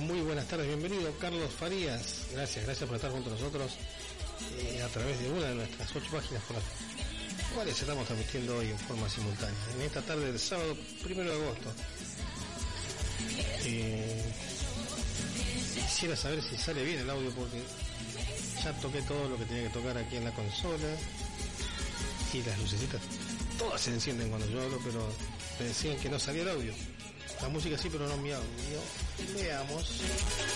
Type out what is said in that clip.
Muy buenas tardes, bienvenido Carlos Farías. Gracias por estar junto a nosotros a través de una de nuestras 8 páginas por las cuales estamos transmitiendo hoy en forma simultánea. En esta tarde del sábado 1 de agosto. Quisiera saber si sale bien el audio porque ya toqué todo lo que tenía que tocar aquí en la consola y las lucecitas todas se encienden cuando yo hablo, pero me decían que no salía el audio. La música sí, pero no mi audio. Veamos.